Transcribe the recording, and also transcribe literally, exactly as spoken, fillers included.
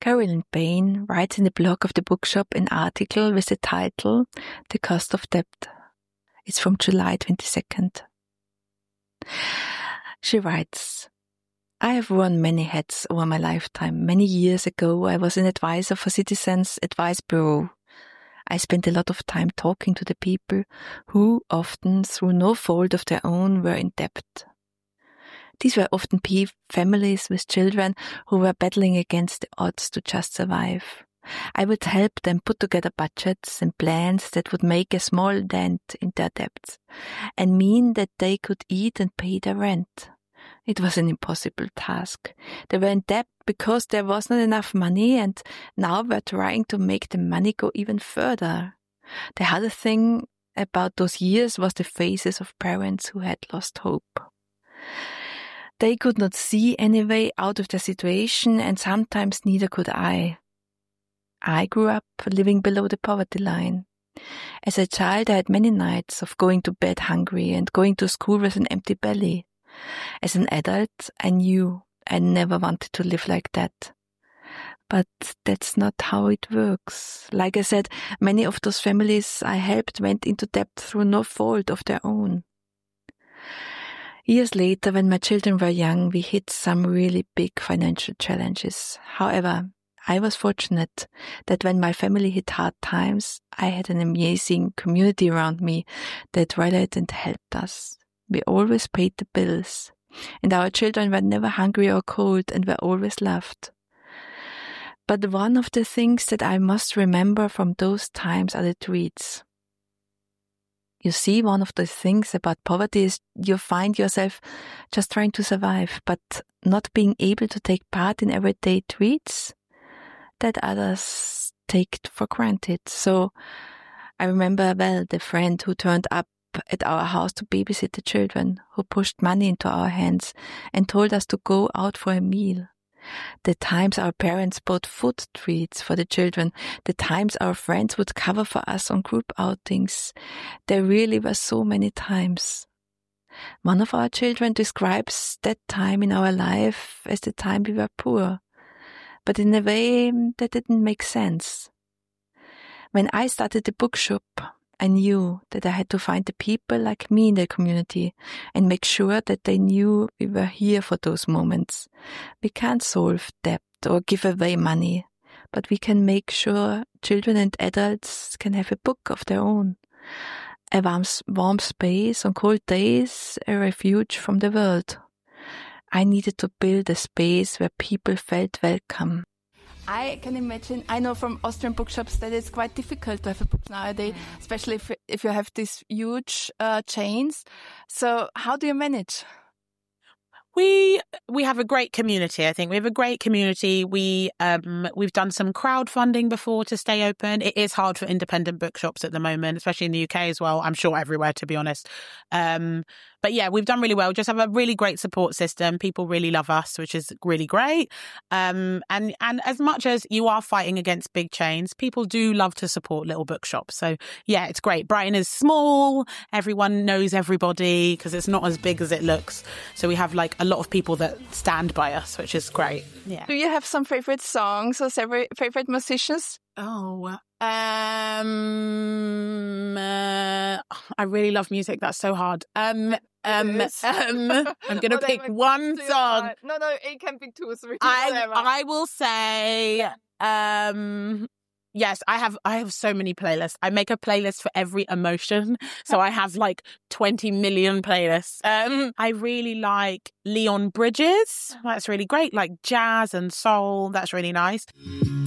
Carolyn Payne writes in the blog of the bookshop an article with the title The Cost of Debt. It's from July twenty-second. She writes, I have worn many hats over my lifetime. Many years ago, I was an advisor for Citizens Advice Bureau. I spent a lot of time talking to the people who, often through no fault of their own, were in debt. These were often pe- families with children who were battling against the odds to just survive. I would help them put together budgets and plans that would make a small dent in their debts and mean that they could eat and pay their rent. It was an impossible task. They were in debt because there was not enough money, and now we're trying to make the money go even further. The hardest thing about those years was the faces of parents who had lost hope. They could not see any way out of the situation, and sometimes neither could I. I grew up living below the poverty line. As a child, I had many nights of going to bed hungry and going to school with an empty belly. As an adult, I knew I never wanted to live like that. But that's not how it works. Like I said, many of those families I helped went into debt through no fault of their own. Years later, when my children were young, we hit some really big financial challenges. However, I was fortunate that when my family hit hard times, I had an amazing community around me that rallied and helped us. We always paid the bills, and our children were never hungry or cold and were always loved. But one of the things that I must remember from those times are the tweets. You see, one of the things about poverty is you find yourself just trying to survive, but not being able to take part in everyday treats that others take for granted. So I remember well the friend who turned up at our house to babysit the children, who pushed money into our hands and told us to go out for a meal. The times our parents bought food treats for the children, the times our friends would cover for us on group outings. There really were so many times. One of our children describes that time in our life as the time we were poor, but in a way that didn't make sense. When I started the bookshop, I knew that I had to find the people like me in the community and make sure that they knew we were here for those moments. We can't solve debt or give away money, but we can make sure children and adults can have a book of their own. A warm, warm space on cold days, a refuge from the world. I needed to build a space where people felt welcome. I can imagine, I know from Austrian bookshops that it's quite difficult to have a book nowadays, mm. especially if if you have these huge uh, chains. So how do you manage? We we have a great community, I think. We have a great community. We, um, we've done some crowdfunding before to stay open. It is hard for independent bookshops at the moment, especially in the U K as well. I'm sure everywhere, to be honest. Um, but yeah, we've done really well. Just have a really great support system. People really love us, which is really great. Um, and, and as much as you are fighting against big chains, people do love to support little bookshops. So yeah, it's great. Brighton is small. Everyone knows everybody because it's not as big as it looks. So we have like a lot of people that stand by us, which is great. Yeah. Do you have some favorite songs or favorite musicians? Oh, um, uh, I really love music. That's so hard. Um, um, um I'm going to pick one song. No, no, it can be two, three. I, I will say, um, yes, I have, I have so many playlists. I make a playlist for every emotion. So I have like twenty million playlists. Um, I really like Leon Bridges. That's really great. Like jazz and soul. That's really nice.